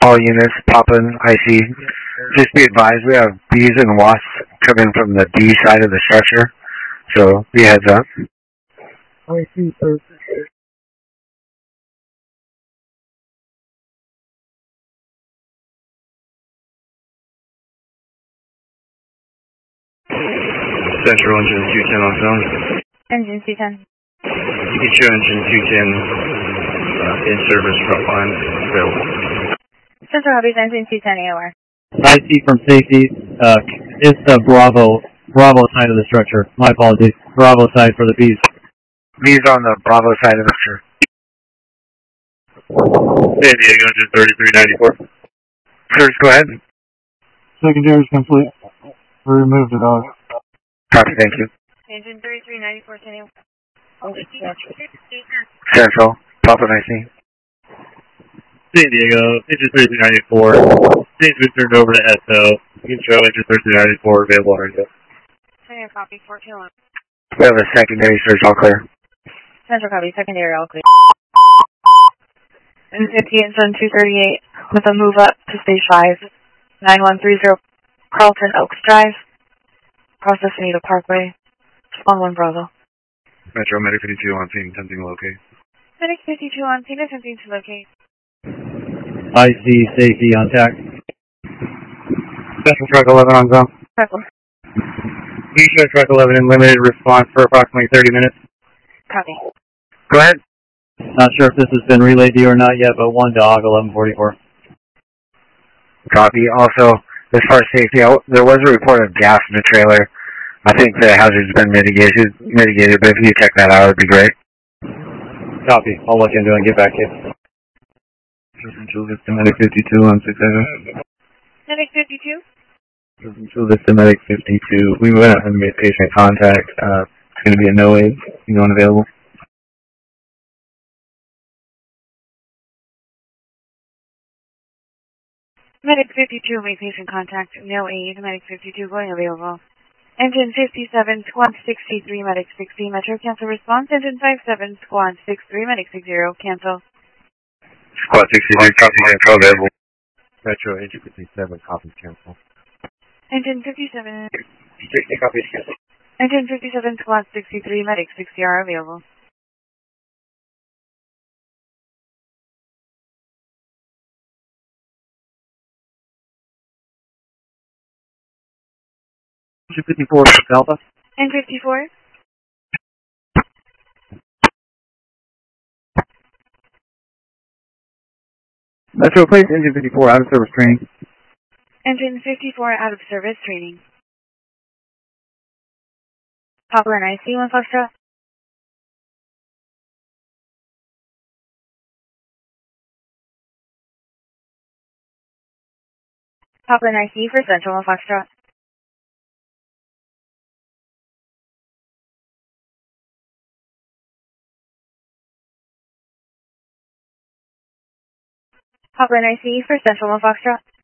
all units, Poppin, IC. Just be advised, we have bees and wasps coming from the B side of the structure, so be a heads up. IC, sir. Central engine 210 on zone. Engine 210. Get your engine 210 in service, front line available. Central Hubby's engine 210 AOR. IC from safety, it's the Bravo side of the structure. My apologies. Bravo side for the bees. Bees on the Bravo side of the structure. San Diego engine 3394. Sirs, go ahead. Secondary is complete. We removed it all. Copy, thank you. Engine 3394 San Diego. Central, Poppin, IC. San Diego, engine 3394. Change been turned over to SO. Intro, engine 3394, available on radio. San Diego copy, 421. We have a secondary search, all clear. Central copy, secondary all clear. And 50 engine 238 with a move up to stage 5. 9130 Carlton Oaks Drive. Process Anita Parkway. 11 Bravo. Metro, Medic 52 on scene, attempting to locate. Medic 52 on scene, attempting to locate. IC safety on tack. Central Truck 11 on zone. You show Truck 11 in limited response for approximately 30 minutes. Copy. Go ahead. Not sure if this has been relayed to you or not yet, but 1 dog, 1144. Copy. Also, as far as safety, there was a report of gas in the trailer. I think the hazard's been mitigated, but if you check that out, it would be great. Copy. I'll look into it and get back to you. Central Vista Medic 52 on 6 Medic 52? Central Vista Medic 52. We went out and made patient contact. It's going to be a no aid. You know, unavailable. Medic 52, make patient contact, no aid. Medic 52 going available. Engine 57, Squad 63, Medic 60, Metro cancel response. Engine 57, Squad 63, Medic 60, cancel. Squad 63, copy, cancel available. Metro, engine 57, copy, cancel. Engine 57. 60, copy, cancel. Engine 57, Squad 63, Medic 60 are available. Engine 54, Delta. Engine 54. Metro, place engine 54 out of service training. Engine 54 out of service training. Poplar and IC 1 Foxtrot. Poplar and IC for Central 1 Foxtrot. Poplar and IC for Central 1 Foxtrot.